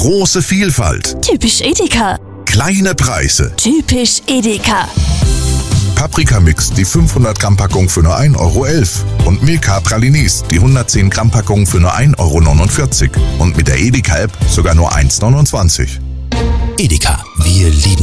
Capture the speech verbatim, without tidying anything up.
Große Vielfalt. Typisch Edeka. Kleine Preise. Typisch Edeka. Paprikamix, die fünfhundert Gramm Packung für nur ein Euro elf. Und Milka Pralinis, die hundertzehn Gramm Packung für nur ein Euro neunundvierzig. Und mit der Edeka-App sogar nur eins Euro neunundzwanzig. Edeka, wir lieben